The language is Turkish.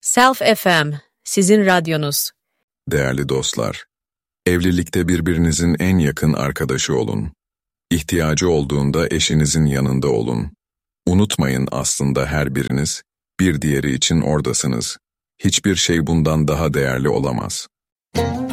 Self FM, sizin radyonuz. Değerli dostlar, evlilikte birbirinizin en yakın arkadaşı olun. İhtiyacı olduğunda eşinizin yanında olun. Unutmayın, aslında her biriniz bir diğeri için oradasınız. Hiçbir şey bundan daha değerli olamaz.